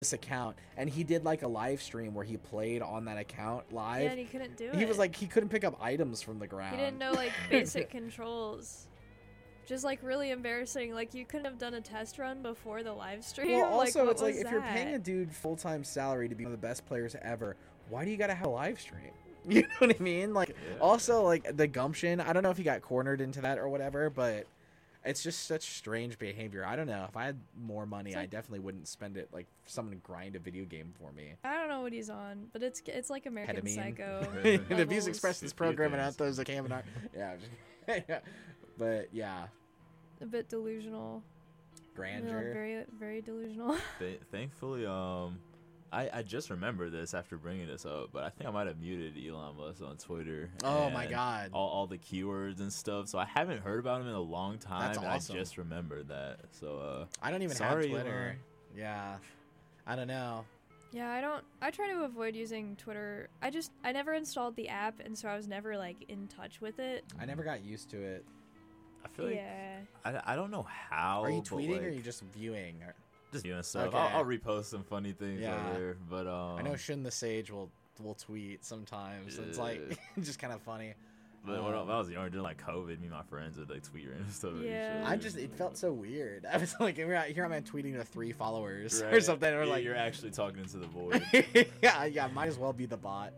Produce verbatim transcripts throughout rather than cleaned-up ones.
this account, and he did like a live stream where he played on that account live. Yeah, and he couldn't do it. He was like, he couldn't pick up items from the ground. He didn't know like basic controls. Just like really embarrassing. Like you couldn't have done a test run before the live stream. Well, also like, it's like that? if you're paying a dude full time salary to be one of the best players ever, why do you gotta have a live stream? You know what I mean? Like, yeah. Also like the gumption. I don't know if he got cornered into that or whatever, but it's just such strange behavior. I don't know. If I had more money, like, I definitely wouldn't spend it like for someone to grind a video game for me. I don't know what he's on, but it's it's like American Ketamine. Psycho. The views expressed in this program and not those that came in our yeah. Yeah. But yeah. A bit delusional. Grandeur. No, very very delusional. Th- thankfully, um, I, I just remembered this after bringing this up, but I think I might have muted Elon Musk on Twitter. Oh my god! All, all the keywords and stuff. So I haven't heard about him in a long time. That's and awesome. I just remembered that. So uh, I don't even sorry, have Twitter. Elon. Yeah, I don't know. Yeah, I don't. I try to avoid using Twitter. I just I never installed the app, and so I was never like in touch with it. I never got used to it. I feel like yeah. I, I don't know how. Are you tweeting like, or are you just viewing? Or... Just viewing stuff. Okay. I'll, I'll repost some funny things yeah. over there. But um, I know Shin the Sage will will tweet sometimes. Yeah. It's like just kind of funny. But um, when I was younger, during like COVID, me and my friends would like tweet random stuff. Yeah. I just it felt so weird. I was like, here I'm at tweeting to three followers right. or something. Or yeah, like you're actually talking into the void. yeah, yeah. Might as well be the bot.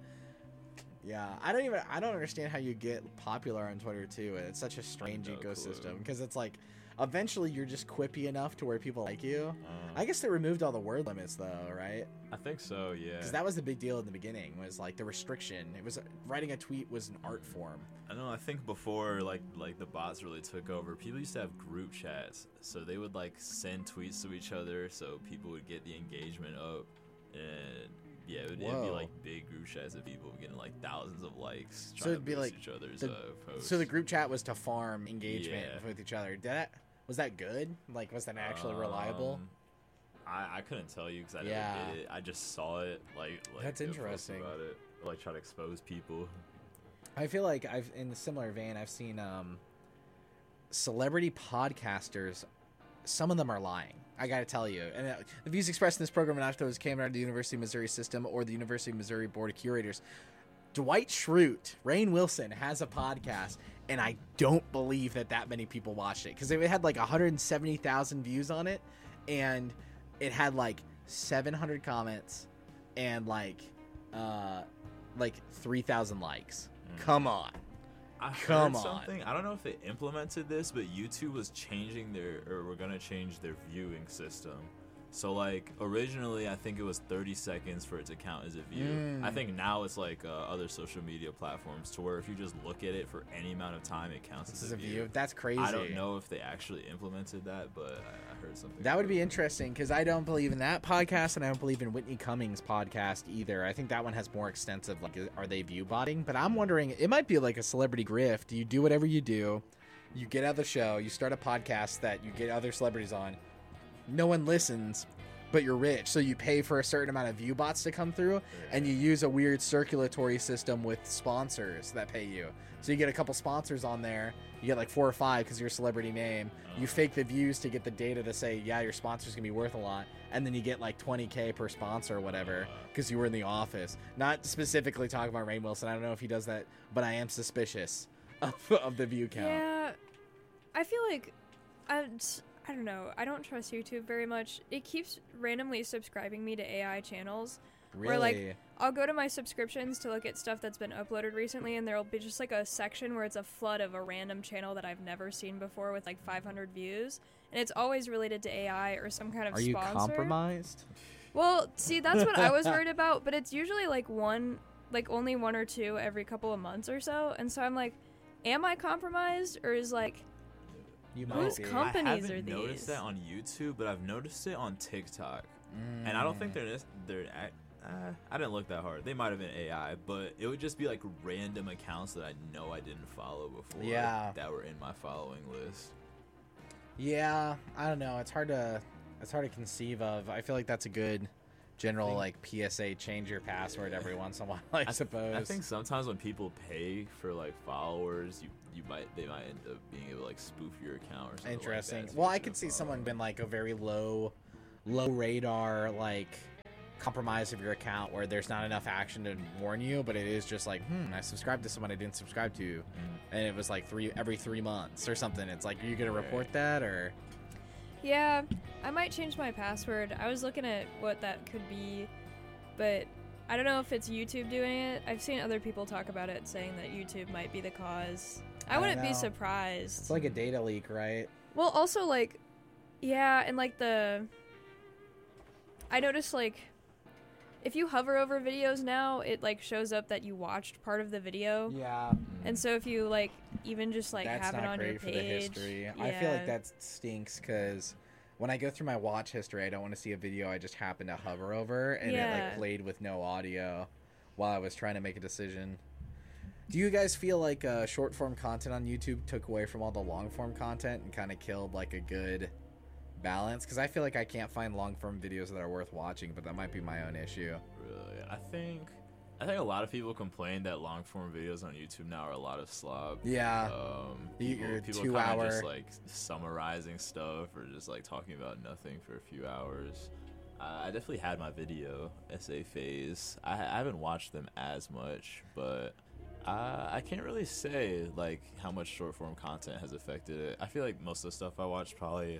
Yeah, I don't even I don't understand how you get popular on Twitter too. It's such a strange no ecosystem because it's like eventually you're just quippy enough to where people like you. Uh, I guess they removed all the word limits though, right? I think so, yeah. Because that was the big deal in the beginning was like the restriction. It was writing a tweet was an art form. I know. I think before like like the bots really took over, people used to have group chats, so they would like send tweets to each other, so people would get the engagement up and. Yeah, it would it'd be like big group chats of people getting like thousands of likes. Trying so it'd to be like each other's the, uh, posts. So the group chat was to farm engagement yeah. with each other. Did that was that good? Like, was that actually um, reliable? I, I couldn't tell you because I yeah. never did it. I just saw it. Like, like that's interesting. About it, like try to expose people. I feel like I've in a similar vein. I've seen um, celebrity podcasters. Some of them are lying. I gotta tell you, and uh, the views expressed in this program and after those came out of the University of Missouri system or the University of Missouri Board of Curators. Dwight Schrute, Rainn Wilson has a podcast, and I don't believe that that many people watched it because it had like one hundred seventy thousand views on it, and it had like seven hundred comments and like uh like three thousand likes. Mm. Come on. I Come heard on. something. I don't know if they implemented this, but YouTube was changing their, or we're gonna change their viewing system. So like originally, I think it was thirty seconds for it to count as a view. Mm. I think now it's like uh, other social media platforms to where if you just look at it for any amount of time, it counts this as a a view. view. That's crazy. I don't know if they actually implemented that, but I, I heard something. That would be interesting because I don't believe in that podcast, and I don't believe in Whitney Cummings' podcast either. I think that one has more extensive, like, are they view botting? But I'm wondering, it might be like a celebrity grift. You do whatever you do, you get out of the show, you start a podcast that you get other celebrities on. No one listens, but you're rich, so you pay for a certain amount of view bots to come through, and you use a weird circulatory system with sponsors that pay you. So you get a couple sponsors on there, you get like four or five because you're a celebrity name. You fake the views to get the data to say, yeah, your sponsor's gonna be worth a lot, and then you get like twenty K per sponsor or whatever because you were in the office. Not specifically talking about Rainn Wilson. I don't know if he does that, but I am suspicious of, of the view count. Yeah, I feel like I. I don't know. I don't trust YouTube very much. It keeps randomly subscribing me to A I channels. Really? Where, like, I'll go to my subscriptions to look at stuff that's been uploaded recently, and there'll be just, like, a section where it's a flood of a random channel that I've never seen before with, like, five hundred views. And it's always related to A I or some kind of Are sponsor. you compromised? Well, see, that's what I was worried about, but it's usually, like, one, like, only one or two every couple of months or so. And so I'm like, am I compromised? Or is, like... You Whose might be. companies I are haven't these? noticed that on YouTube, but I've noticed it on TikTok, Mm. and I don't think they're they're. Uh, I didn't look that hard. They might have been A I, but it would just be like random accounts that I know I didn't follow before. Yeah. That were in my following list. Yeah, I don't know. It's hard to it's hard to conceive of. I feel like that's a good general think- like P S A. Change your password every once in a while. I, I, suppose. I think sometimes when people pay for like followers, you you might they might end up being able to like spoof your account or something. Interesting. Like that, Well, I switch could it see up. someone been like a very low, low radar like compromise of your account where there's not enough action to warn you, but it is just like, hmm, I subscribed to someone I didn't subscribe to, Mm. and it was like three every three months or something. It's like, are you gonna report that or? Yeah, I might change my password. I was looking at what that could be, but I don't know if it's YouTube doing it. I've seen other people talk about it, saying that YouTube might be the cause. I, I wouldn't be know. surprised. It's like a data leak, right? Well, also, like, yeah, and, like, the... I noticed, like, if you hover over videos now, it, like, shows up that you watched part of the video. Yeah. And so if you, like, even just, like, That's have it not on great your for the page... history. I feel yeah. like that stinks because when I go through my watch history, I don't want to see a video I just happened to hover over and it Yeah. like played with no audio while I was trying to make a decision. Do you guys feel like uh, short form content on YouTube took away from all the long form content and kind of killed like a good balance? Because I feel like I can't find long form videos that are worth watching, but that might be my own issue. Really, I think I think a lot of people complain that long form videos on YouTube now are a lot of slob. Yeah. Um, You- people, your people two kinda hour- just like summarizing stuff or just like talking about nothing for a few hours. Uh, I definitely had my video essay phase. I, I haven't watched them as much, but uh, I can't really say like how much short form content has affected it. I feel like most of the stuff I watch probably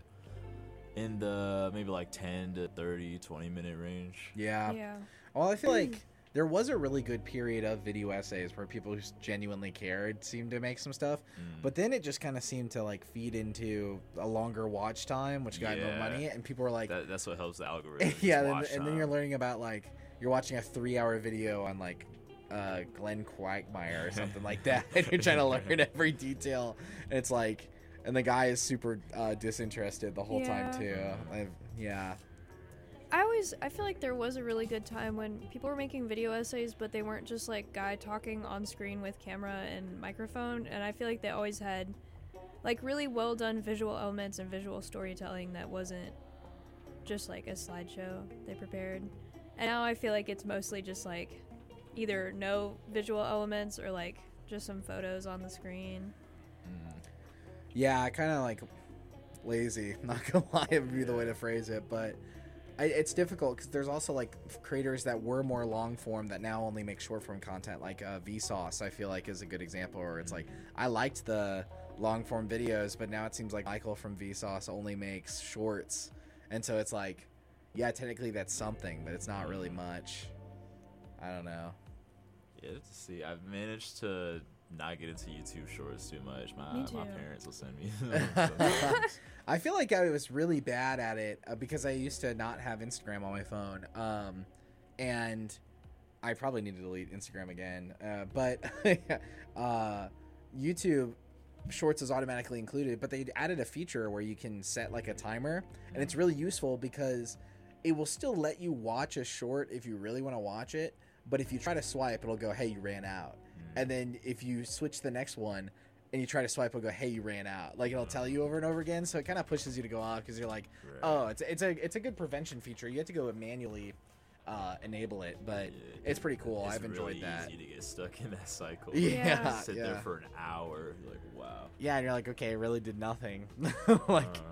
in the maybe like ten to thirty, twenty minute range. Yeah. Yeah. Well, I feel like there was a really good period of video essays where people who genuinely cared seemed to make some stuff, Mm. but then it just kind of seemed to like feed into a longer watch time, which got more Yeah. money, and people were like, That, that's what helps the algorithm. is yeah, then, watch and then you're time. learning about like you're watching a three-hour video on like uh, Glenn Quagmire or something like that, and you're trying to learn every detail, and it's like, and the guy is super uh, disinterested the whole time Yeah. too. I've, yeah. I always I feel like there was a really good time when people were making video essays, but they weren't just like guy talking on screen with camera and microphone, and I feel like they always had like really well done visual elements and visual storytelling that wasn't just like a slideshow they prepared. And now I feel like it's mostly just like either no visual elements or like just some photos on the screen. Mm. Yeah, kind of like lazy. Not gonna lie, it would be the way to phrase it, but I, it's difficult because there's also like creators that were more long form that now only make short form content. Like uh, Vsauce, I feel like is a good example. Where it's like I liked the long form videos, but now it seems like Michael from Vsauce only makes shorts, and so it's like, yeah, technically that's something, but it's not really much. I don't know. Yeah, to see. I've managed to not get into YouTube Shorts too much. My Me my too. parents will send me. sometimes. I feel like I was really bad at it uh, because I used to not have Instagram on my phone, um, and I probably need to delete Instagram again. Uh, but uh, YouTube Shorts is automatically included, but they added a feature where you can set like a timer, and it's really useful because it will still let you watch a short if you really want to watch it. But if you try to swipe, it'll go, "Hey, you ran out," and then if you switch to the next one and you try to swipe, it'll go, "Hey, you ran out." Like it'll tell you over and over again, so it kind of pushes you to go off because you're like, Right. "Oh, it's it's a it's a good prevention feature." You have to go and manually uh, enable it, but Yeah, it's pretty cool. It's I've enjoyed really that. Easy to get stuck in that cycle. Yeah, Yeah. Sit yeah. there for an hour. You're like, wow. Yeah, and you're like, "Okay, I really did nothing." like, Uh,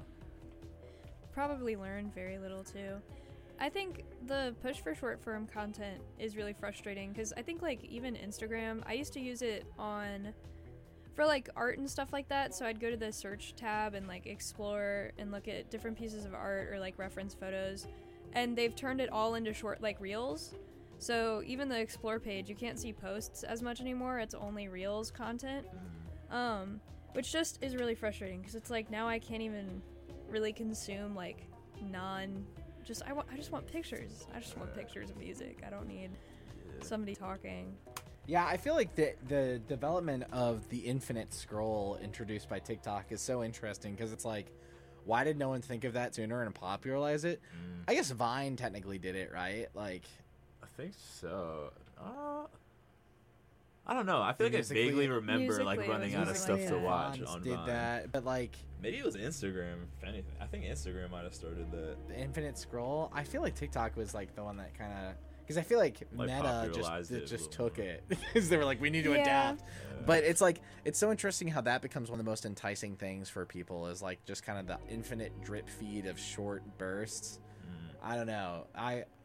Probably learned very little too. I think the push for short form content is really frustrating because I think like even Instagram, I used to use it on for like art and stuff like that. So I'd go to the search tab and like explore and look at different pieces of art or like reference photos, and they've turned it all into short like reels. So even the explore page, you can't see posts as much anymore. It's only reels content, mm, um, which just is really frustrating because it's like now I can't even really consume like non. Just I want. I just want pictures. I just want pictures of music. I don't need yeah. somebody talking. yeah, I feel like the the development of the infinite scroll introduced by TikTok is so interesting because it's like, why did no one think of that sooner and popularize it? Mm, I guess Vine technically did it, right? Like, I think so. Uh, I don't know. I feel like I Musically- vaguely remember like Musically, it running was out of Musically, stuff to yeah. watch Vines on did Vine. that, but like Maybe it was Instagram, if anything. I think Instagram might have started that. the infinite scroll, I feel like TikTok was like the one that kind of because I feel like, Like, Meta popularized just it a just little took more. it because they were like, we need to Yeah. adapt. Yeah. But it's like it's so interesting how that becomes one of the most enticing things for people is like just kind of the infinite drip feed of short bursts. Mm, I don't know. I